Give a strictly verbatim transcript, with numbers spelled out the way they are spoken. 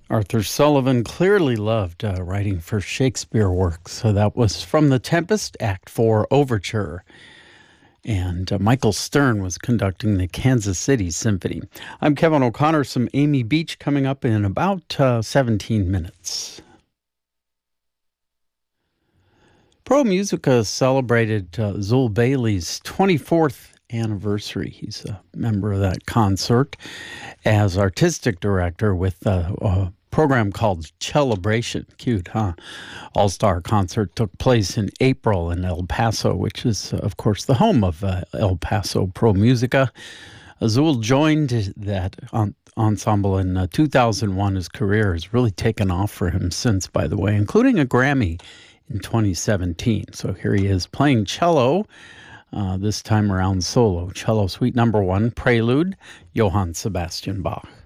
Arthur Sullivan clearly loved uh, writing for Shakespeare works. So that was from The Tempest, Act four Overture. And uh, Michael Stern was conducting the Kansas City Symphony. I'm Kevin O'Connor. Some Amy Beach coming up in about uh, seventeen minutes. Pro Musica celebrated uh, Zool Bailey's twenty-fourth anniversary. He's a member of that concert as artistic director with uh, a program called Celebration. Cute, huh? All-Star concert took place in April in El Paso, which is, uh, of course, the home of uh, El Paso Pro Musica. Azul joined that en- ensemble in uh, two thousand one. His career has really taken off for him since, by the way, including a Grammy in twenty seventeen. So here he is playing cello, uh, this time around solo. Cello Suite Number One, Prelude, Johann Sebastian Bach.